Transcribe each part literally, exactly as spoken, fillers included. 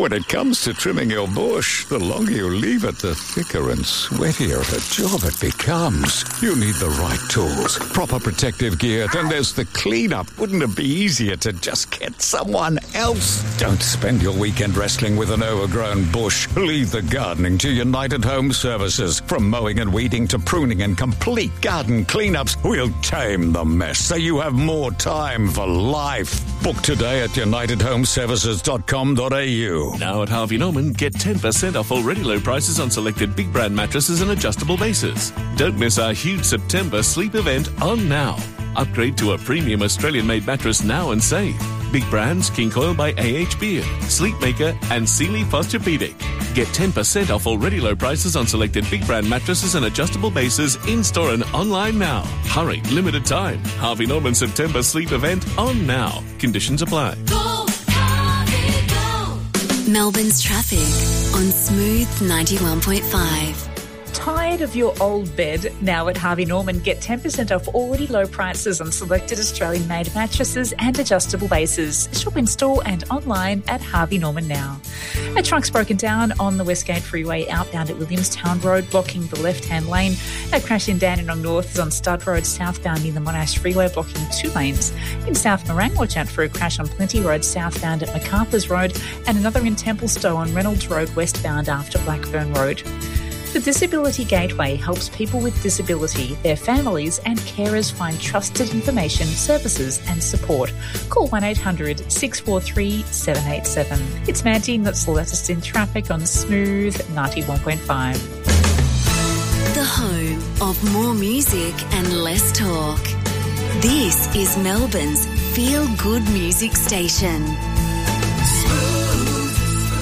When it comes to trimming your bush, the longer you leave it, the thicker and sweatier of a job it becomes. You need the right tools, proper protective gear, then there's the cleanup. Wouldn't it be easier to just get someone else? Don't spend your weekend wrestling with an overgrown bush. Leave the gardening to United Home Services. From mowing and weeding to pruning and complete garden cleanups, we'll tame the mess so you have more time for life. Book today at united home services dot com dot a u. Now at Harvey Norman, get ten percent off already low prices on selected big brand mattresses and adjustable bases. Don't miss our huge September sleep event on now. Upgrade to a premium Australian-made mattress now and save. Big brands, King Coil by A H Beard, Sleepmaker and Sealy Posturepedic. Get ten percent off already low prices on selected big brand mattresses and adjustable bases in-store and online now. Hurry, limited time. Harvey Norman September sleep event on now. Conditions apply. Go, Harvey, go. Melbourne's traffic on Smooth ninety-one point five. Tired of your old bed? Now at Harvey Norman, get ten percent off already low prices on selected Australian-made mattresses and adjustable bases. Shop in store and online at Harvey Norman now. A truck's broken down on the Westgate Freeway outbound at Williamstown Road, blocking the left-hand lane. A crash in Dandenong North is on Stud Road southbound near the Monash Freeway, blocking two lanes. In South Morang, watch out for a crash on Plenty Road southbound at MacArthur's Road, and another in Templestowe on Reynolds Road westbound after Blackburn Road. The Disability Gateway helps people with disability, their families and carers find trusted information, services and support. Call one eight hundred six four three seven eight seven. It's Mandy, that's the latest in traffic on Smooth ninety-one point five. The home of more music and less talk. This is Melbourne's feel-good music station. Smooth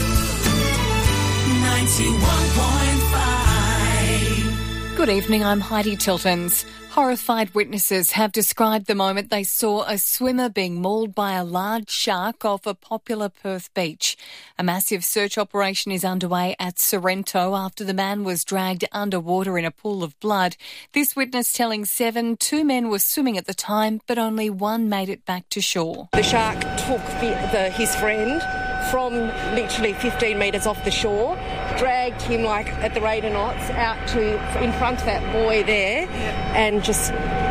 ninety-one point five. Good evening, I'm Heidi Tiltons. Horrified witnesses have described the moment they saw a swimmer being mauled by a large shark off a popular Perth beach. A massive search operation is underway at Sorrento after the man was dragged underwater in a pool of blood. This witness telling Seven two men were swimming at the time, but only one made it back to shore. The shark took the, the, his friend from literally fifteen metres off the shore, dragged him like at the rate of knots out to in front of that boy there, and just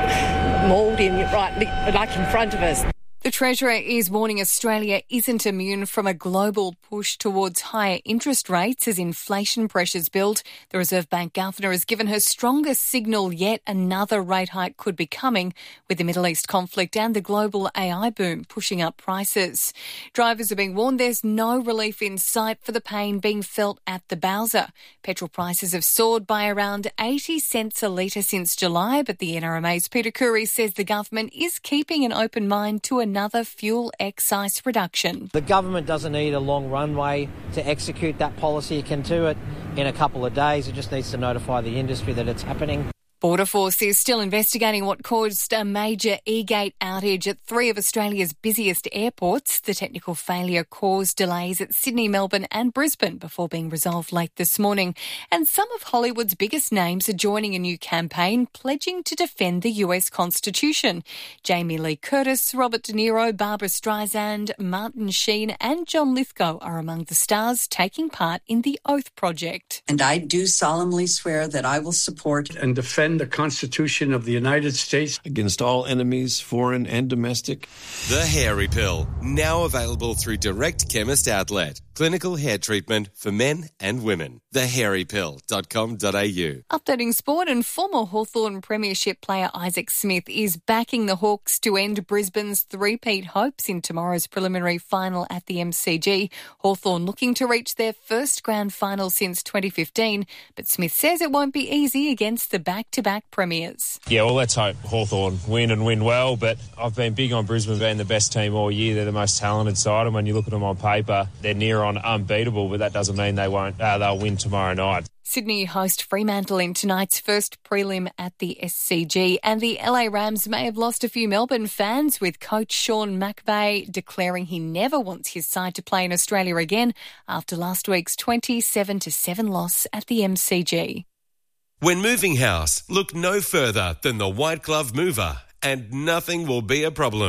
mauled him right like in front of us. The Treasurer is warning Australia isn't immune from a global push towards higher interest rates as inflation pressures build. The Reserve Bank Governor has given her strongest signal yet another rate hike could be coming, with the Middle East conflict and the global A I boom pushing up prices. Drivers are being warned there's no relief in sight for the pain being felt at the Bowser. Petrol prices have soared by around eighty cents a litre since July, but the N R M A's Peter Curry says the government is keeping an open mind to a another fuel excise reduction. The government doesn't need a long runway to execute that policy. It can do it in a couple of days. It just needs to notify the industry that it's happening. Border Force is still investigating what caused a major e-gate outage at three of Australia's busiest airports. The technical failure caused delays at Sydney, Melbourne and Brisbane before being resolved late this morning. And some of Hollywood's biggest names are joining a new campaign pledging to defend the U S Constitution. Jamie Lee Curtis, Robert De Niro, Barbara Streisand, Martin Sheen and John Lithgow are among the stars taking part in the Oath Project. And I do solemnly swear that I will support and defend the Constitution of the United States against all enemies, foreign and domestic. The Hairy Pill, now available through Direct Chemist Outlet. Clinical hair treatment for men and women. the hairy pill dot com dot a u. Updating sport, and former Hawthorn Premiership player Isaac Smith is backing the Hawks to end Brisbane's three-peat hopes in tomorrow's preliminary final at the M C G. Hawthorn looking to reach their first grand final since twenty fifteen, but Smith says it won't be easy against the back-to-back premiers. Yeah, well, let's hope Hawthorn win and win well, but I've been big on Brisbane being the best team all year. They're the most talented side, and when you look at them on paper, they're near on unbeatable, but that doesn't mean they won't. Uh, they'll win tomorrow night. Sydney host Fremantle in tonight's first prelim at the S C G, and the L A Rams may have lost a few Melbourne fans, with coach Sean McVay declaring he never wants his side to play in Australia again after last week's twenty-seven to seven loss at the M C G. When moving house, look no further than the White Glove Mover, and nothing will be a problem.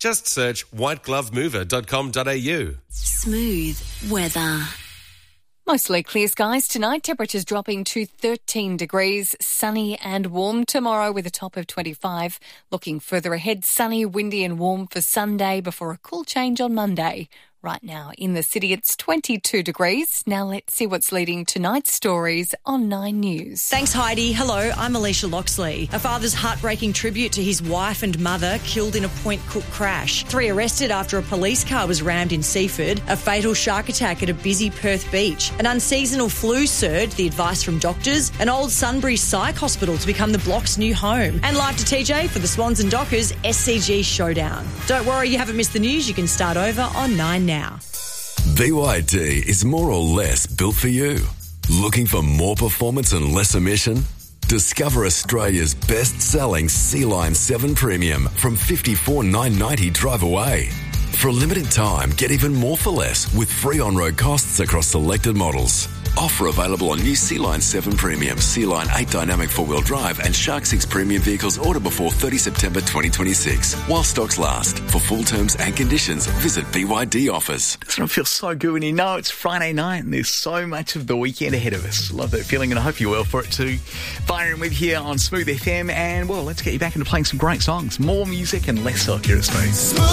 Just search white glove mover dot com dot a u. Smooth weather. Mostly clear skies tonight, temperatures dropping to thirteen degrees, sunny and warm tomorrow with a top of twenty-five. Looking further ahead, sunny, windy and warm for Sunday before a cool change on Monday. Right now in the city, it's twenty-two degrees. Now let's see what's leading tonight's stories on Nine News. Thanks, Heidi. Hello, I'm Alicia Loxley. A father's heartbreaking tribute to his wife and mother killed in a Point Cook crash. Three arrested after a police car was rammed in Seaford. A fatal shark attack at a busy Perth beach. An unseasonal flu surge, the advice from doctors. An old Sunbury Psych Hospital to become the block's new home. And live to T J for the Swans and Dockers S C G Showdown. Don't worry, you haven't missed the news. You can start over on Nine now. Now. B Y D is more or less built for you. Looking for more performance and less emission? Discover Australia's best-selling Sea-Line seven Premium from fifty-four thousand nine hundred ninety dollars drive away. For a limited time, get even more for less with free on-road costs across selected models. Offer available on new Sea-Line seven Premium, Sea-Line eight Dynamic four-wheel drive and Shark six Premium vehicles order before thirtieth September twenty twenty-six. While stocks last. For full terms and conditions, visit B Y D Offers. Doesn't it feel so good when you know it's Friday night and there's so much of the weekend ahead of us? Love that feeling and I hope you're well for it too. Firing with here on Smooth F M and, well, let's get you back into playing some great songs. More music and less talk here at Smooth.